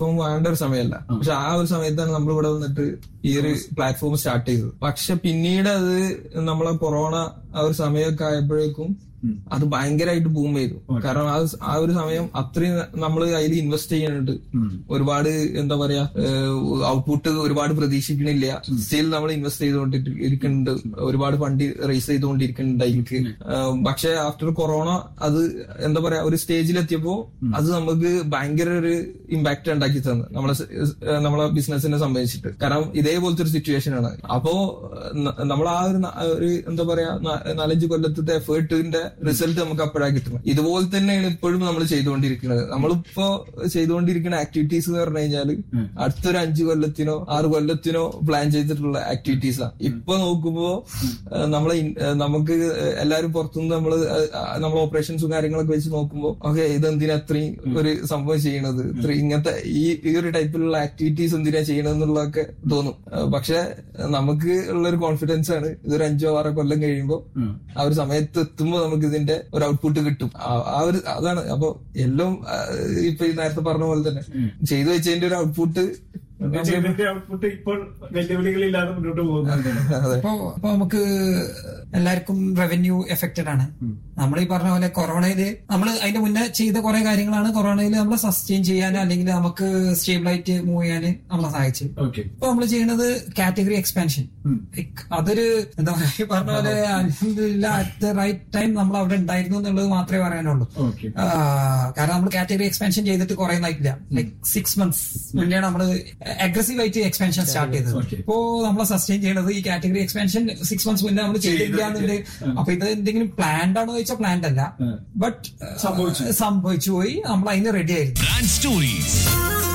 ഇപ്പം വേണ്ട ഒരു സമയമല്ല. പക്ഷെ ആ ഒരു സമയത്താണ് നമ്മളിവിടെ വന്നിട്ട് ഈ ഒരു പ്ലാറ്റ്ഫോം സ്റ്റാർട്ട് ചെയ്തത്. പക്ഷെ പിന്നീട് അത് നമ്മളെ കൊറോണ ആ ഒരു സമയമൊക്കെ ആയപ്പോഴേക്കും അത് ഭയങ്കരമായിട്ട് ബൂം ചെയ്തു. കാരണം ആ ഒരു സമയം അത്രയും നമ്മൾ അതിൽ ഇൻവെസ്റ്റ് ചെയ്യുന്നുണ്ട്. ഒരുപാട് എന്താ പറയാ ഔട്ട്പുട്ട് ഒരുപാട് പ്രതീക്ഷിക്കണില്ല. സ്റ്റിൽ നമ്മൾ ഇൻവെസ്റ്റ് ചെയ്തുകൊണ്ടിരിക്കുന്നുണ്ട്. ഒരുപാട് ഫണ്ട് റേസ് ചെയ്തുകൊണ്ടിരിക്കുന്നുണ്ട് അതിലേക്ക്. പക്ഷെ ആഫ്റ്റർ കൊറോണ അത് എന്താ പറയാ ഒരു സ്റ്റേജിലെത്തിയപ്പോ അത് നമുക്ക് ഭയങ്കര ഒരു ഇമ്പാക്ട് ഉണ്ടാക്കി തന്നു നമ്മളെ ബിസിനസിനെ സംബന്ധിച്ചിട്ട്. കാരണം ഇതേപോലത്തെ ഒരു സിറ്റുവേഷൻ ആണ്. അപ്പോ നമ്മൾ ആ ഒരു എന്താ പറയാ 4-5 കൊല്ലത്തെ എഫേർട്ടിന്റെ റിസൾട്ട് നമുക്ക് അപ്പോഴാണ് കിട്ടുന്നത്. ഇതുപോലെ തന്നെയാണ് ഇപ്പോഴും നമ്മൾ ചെയ്തുകൊണ്ടിരിക്കുന്നത്. നമ്മളിപ്പോ ചെയ്തുകൊണ്ടിരിക്കുന്ന ആക്ടിവിറ്റീസ് എന്ന് പറഞ്ഞു കഴിഞ്ഞാല് അടുത്തൊരു 5 കൊല്ലത്തിനോ 6 കൊല്ലത്തിനോ പ്ലാൻ ചെയ്തിട്ടുള്ള ആക്ടിവിറ്റീസാണ്. ഇപ്പൊ നോക്കുമ്പോ നമുക്ക് എല്ലാവരും പുറത്തുനിന്ന് നമ്മൾ ഓപ്പറേഷൻസും കാര്യങ്ങളൊക്കെ വെച്ച് നോക്കുമ്പോ ഓക്കെ ഇതെന്തിനാ അത്രയും ഒരു സംഭവം ചെയ്യണത്, ഇങ്ങനത്തെ ഈ ഒരു ടൈപ്പിലുള്ള ആക്ടിവിറ്റീസ് എന്തിനാ ചെയ്യണമെന്നുള്ളതൊക്കെ തോന്നും. പക്ഷെ നമുക്ക് ഉള്ളൊരു കോൺഫിഡൻസ് ആണ് ഇതൊരു 5-6 കൊല്ലം കഴിയുമ്പോ ആ ഒരു സമയത്ത് എത്തുമ്പോ നമുക്ക് ഇതിന്റെ ഒരു ഔട്ട്പുട്ട് കിട്ടും. അതാണ്. അപ്പൊ എല്ലാം ഇപ്പൊ നേരത്തെ പറഞ്ഞ പോലെ തന്നെ ചെയ്തു വെച്ചതിന്റെ ഒരു ഔട്ട്പുട്ട് ഇപ്പോൾ വെല്ലുവിളികളില്ലാതെ മുന്നോട്ട് പോകുന്നുണ്ട്. അപ്പൊ നമുക്ക് എല്ലാവർക്കും റവന്യൂ എഫക്റ്റഡ് ആണ്. നമ്മൾ ഈ പറഞ്ഞ പോലെ കൊറോണയില് നമ്മൾ അതിന്റെ മുന്നേ ചെയ്ത കുറെ കാര്യങ്ങളാണ് കൊറോണയിൽ നമ്മളെ സസ്റ്റെയിൻ ചെയ്യാൻ അല്ലെങ്കിൽ നമുക്ക് സ്റ്റേബിളായിട്ട് മൂവ് ചെയ്യാൻ നമ്മളെ സഹായിച്ചു. ഇപ്പൊ നമ്മൾ ചെയ്യുന്നത് കാറ്റഗറി എക്സ്പാൻഷൻ. അതൊരു എന്താ പറയാ ഈ പറഞ്ഞ പോലെ അൽഹംദുലില്ലാ അറ്റ് ദ റൈറ്റ് ടൈം നമ്മൾ അവിടെ ഉണ്ടായിരുന്നു എന്നുള്ളത് മാത്രമേ പറയാനുള്ളൂ. കാരണം നമ്മൾ കാറ്റഗറി എക്സ്പാൻഷൻ ചെയ്തിട്ട് കുറെ നായിട്ടില്ല. ലൈക് 6 months മുന്നേ നമ്മള് അഗ്രസീവ് ആയിട്ട് എക്സ്പാൻഷൻ സ്റ്റാർട്ട് ചെയ്തത്. ഇപ്പോ നമ്മളെ സസ്റ്റെയിൻ ചെയ്യുന്നത് ഈ കാറ്റഗറി എക്സ്പാൻഷൻ 6 months മുന്നേ നമ്മൾ ചെയ്തില്ലാന്നുണ്ട്. അപ്പൊ ഇത് എന്തെങ്കിലും പ്ലാൻഡ് ആണോ ചോദിച്ചാൽ പ്ലാൻഡ് അല്ല, ബട്ട് സംഭവിച്ചു പോയി. നമ്മൾ അതിന് റെഡി ആയിരുന്നു.